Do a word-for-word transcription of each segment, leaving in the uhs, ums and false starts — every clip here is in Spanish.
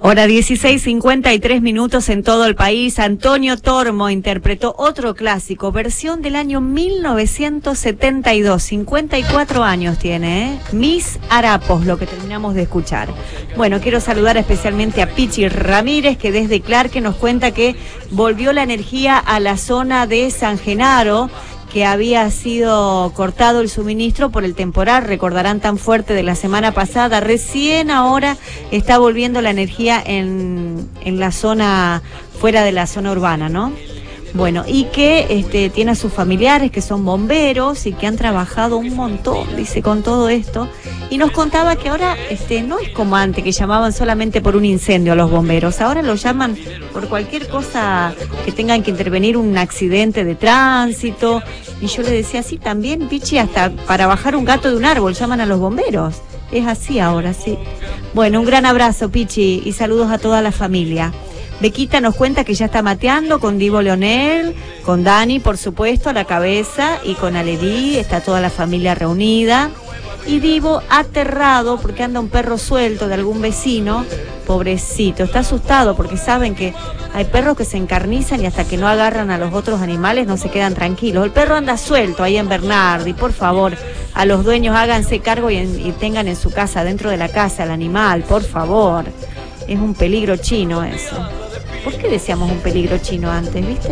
Hora dieciséis cincuenta y tres minutos en todo el país. Antonio Tormo interpretó otro clásico, versión del año mil novecientos setenta y dos, cincuenta y cuatro años tiene, ¿eh? Mis Harapos, lo que terminamos de escuchar. Bueno, quiero saludar especialmente a Pichi Ramírez, que desde Clarke nos cuenta que volvió la energía a la zona de San Genaro, que había sido cortado el suministro por el temporal, recordarán, tan fuerte de la semana pasada. Recién ahora está volviendo la energía en, en la zona, fuera de la zona urbana, ¿no? Bueno, y que este, tiene a sus familiares que son bomberos y que han trabajado un montón, dice, con todo esto. Y nos contaba que ahora este, no es como antes, que llamaban solamente por un incendio a los bomberos. Ahora lo llaman por cualquier cosa que tengan que intervenir, un accidente de tránsito. Y yo le decía, sí, también, Pichi, hasta para bajar un gato de un árbol llaman a los bomberos. Es así ahora, sí. Bueno, un gran abrazo, Pichi, y saludos a toda la familia. Bequita nos cuenta que ya está mateando con Divo Leonel, con Dani, por supuesto, a la cabeza, y con Aledí, está toda la familia reunida. Y Divo aterrado porque anda un perro suelto de algún vecino, pobrecito, está asustado porque saben que hay perros que se encarnizan y hasta que no agarran a los otros animales no se quedan tranquilos. El perro anda suelto ahí en Bernardi, por favor, a los dueños háganse cargo y, en, y tengan en su casa, dentro de la casa, el animal, por favor. Es un peligro chino eso. ¿Por qué decíamos un peligro chino antes, viste?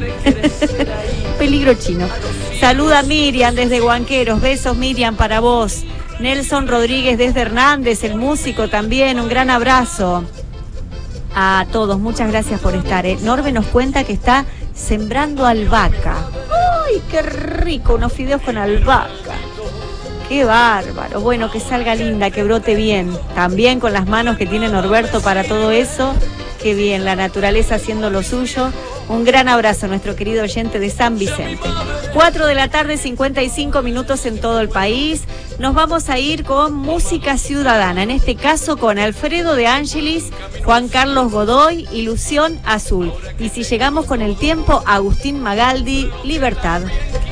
Peligro chino. Saluda a Miriam desde Huanqueros. Besos, Miriam, para vos. Nelson Rodríguez desde Hernández, el músico también. Un gran abrazo a todos. Muchas gracias por estar, ¿eh? Norbe nos cuenta que está sembrando albahaca. ¡Ay, qué rico! Unos fideos con albahaca. ¡Qué bárbaro! Bueno, que salga linda, que brote bien. También con las manos que tiene Norberto para todo eso. Qué bien, la naturaleza haciendo lo suyo. Un gran abrazo a nuestro querido oyente de San Vicente. cuatro de la tarde, cincuenta y cinco minutos en todo el país. Nos vamos a ir con música ciudadana, en este caso con Alfredo de Ángelis, Juan Carlos Godoy, Ilusión Azul. Y si llegamos con el tiempo, Agustín Magaldi, Libertad.